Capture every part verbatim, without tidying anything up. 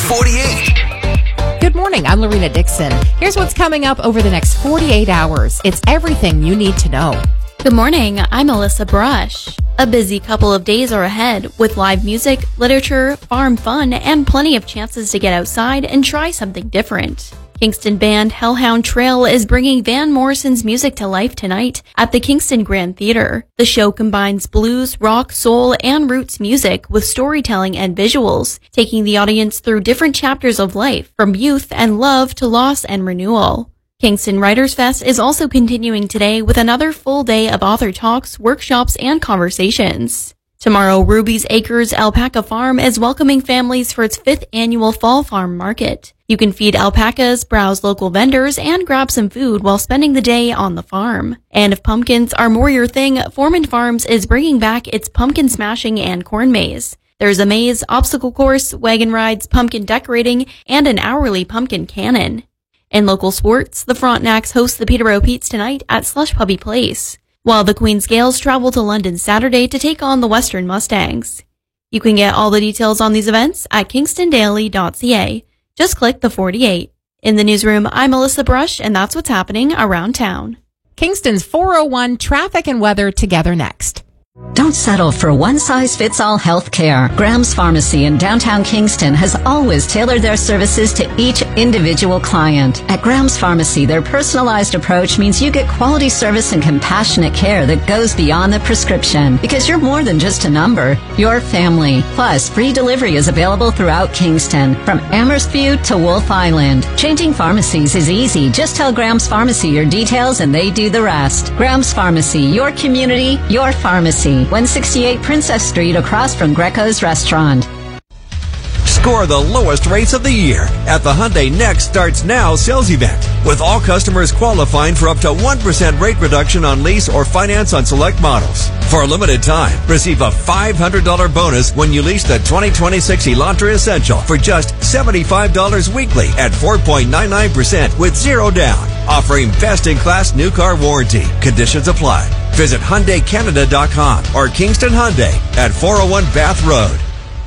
forty-eight. Good morning, I'm Lorena Dixon. Here's what's coming up over the next forty-eight hours. It's everything you need to know. Good morning, I'm Alyssa Brush. A busy couple of days are ahead with live music, literature, farm fun, and plenty of chances to get outside and try something different. Kingston band Hellhound Trail is bringing Van Morrison's music to life tonight at the Kingston Grand Theatre. The show combines blues, rock, soul, and roots music with storytelling and visuals, taking the audience through different chapters of life, from youth and love to loss and renewal. Kingston Writers Fest is also continuing today with another full day of author talks, workshops, and conversations. Tomorrow, Ruby's Acres Alpaca Farm is welcoming families for its fifth annual Fall Farm Market. You can feed alpacas, browse local vendors, and grab some food while spending the day on the farm. And if pumpkins are more your thing, Foreman Farms is bringing back its pumpkin smashing and corn maze. There's a maze, obstacle course, wagon rides, pumpkin decorating, and an hourly pumpkin cannon. In local sports, the Frontenacs host the Peterborough Petes tonight at Slush Puppy Place, while the Queen's Gales travel to London Saturday to take on the Western Mustangs. You can get all the details on these events at kingston daily dot c a. Just click the forty-eight. In the newsroom, I'm Alyssa Brush, and that's what's happening around town. Kingston's four oh one traffic and weather together next. Don't settle for one-size-fits-all health care. Graham's Pharmacy in downtown Kingston has always tailored their services to each individual client. At Graham's Pharmacy, their personalized approach means you get quality service and compassionate care that goes beyond the prescription. Because you're more than just a number, you're family. Plus, free delivery is available throughout Kingston, from Amherst-View to Wolf Island. Changing pharmacies is easy. Just tell Graham's Pharmacy your details and they do the rest. Graham's Pharmacy, your community, your pharmacy. one sixty-eight Princess Street across from Greco's Restaurant. Score the lowest rates of the year at the Hyundai Next Starts Now sales event, with all customers qualifying for up to one percent rate reduction on lease or finance on select models. For a limited time, receive a five hundred dollars bonus when you lease the twenty twenty-six Elantra Essential for just seventy-five dollars weekly at four point nine nine percent with zero down. Offering best-in-class new car warranty. Conditions apply. Visit Hyundai Canada dot com or Kingston Hyundai at four oh one Bath Road.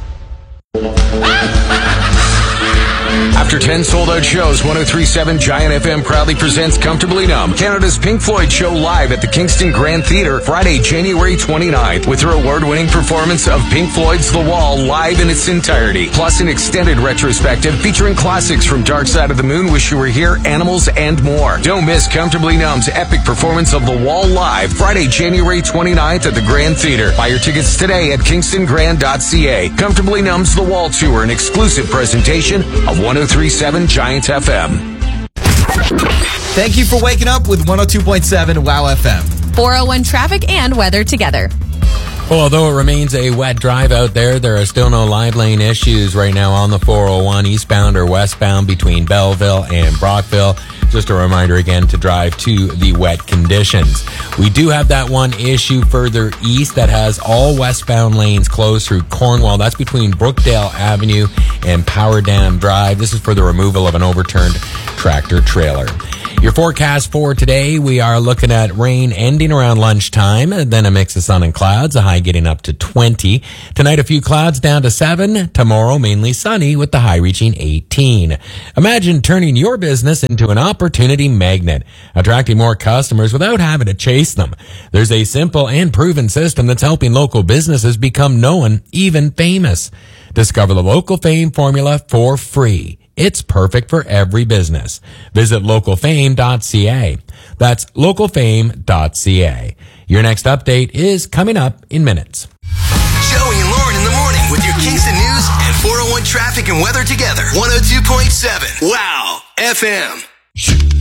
After ten sold-out shows, one oh three point seven Giant F M proudly presents Comfortably Numb, Canada's Pink Floyd show live at the Kingston Grand Theatre, Friday, January twenty-ninth, with their award-winning performance of Pink Floyd's The Wall live in its entirety, plus an extended retrospective featuring classics from Dark Side of the Moon, Wish You Were Here, Animals, and more. Don't miss Comfortably Numb's epic performance of The Wall live, Friday, January twenty-ninth at the Grand Theatre. Buy your tickets today at kingston grand dot c a. Comfortably Numb's The Wall Tour, an exclusive presentation of one oh three point seven Giant F M. Thank you for waking up with one oh two point seven WOW F M. four oh one traffic and weather together. Well, although it remains a wet drive out there, there are still no live lane issues right now on the four oh one eastbound or westbound between Belleville and Brockville. Just a reminder again to drive to the wet conditions. We do have that one issue further east that has all westbound lanes closed through Cornwall. That's between Brookdale Avenue and Power Dam Drive. This is for the removal of an overturned tractor trailer. Your forecast for today, we are looking at rain ending around lunchtime, then a mix of sun and clouds, a high getting up to twenty. Tonight, a few clouds down to seven. Tomorrow, mainly sunny with the high reaching eighteen. Imagine turning your business into an opportunity magnet, attracting more customers without having to chase them. There's a simple and proven system that's helping local businesses become known, even famous. Discover the Local Fame formula for free. It's perfect for every business. Visit local fame dot c a. That's local fame dot c a. Your next update is coming up in minutes. Joey and Lauren in the morning with your Kingston news and four oh one traffic and weather together. one oh two point seven WOW F M.